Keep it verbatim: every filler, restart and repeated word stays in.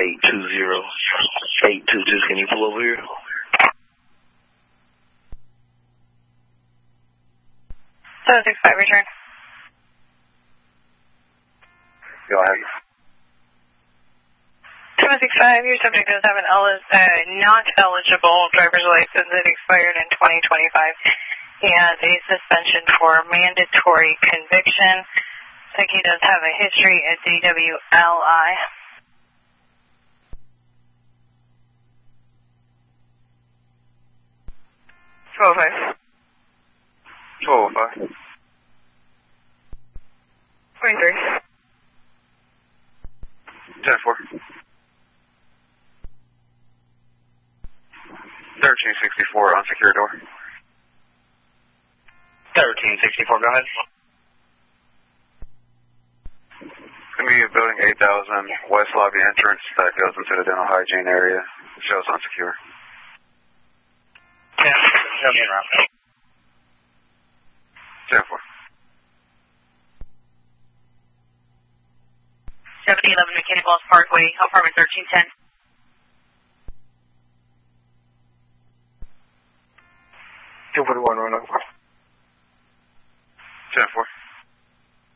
eight two zero, eight two two. Can you pull over here? seven six five, return. Go ahead. seven six five, your subject does have an el- uh, not eligible driver's license that expired in twenty twenty-five. He has a suspension for mandatory conviction. I think he does have a history at D W L I. twelve oh five. twelve oh five. twenty-three. ten four. thirteen sixty-four, unsecured door. thirteen sixty-four, go ahead. It's going to be building eight thousand, west lobby entrance that goes into the dental hygiene area. It shows unsecure. ten, show me in route. ten four. seventy eleven Mechanic Walls Parkway, apartment thirteen ten. two forty-one, run over. ten four.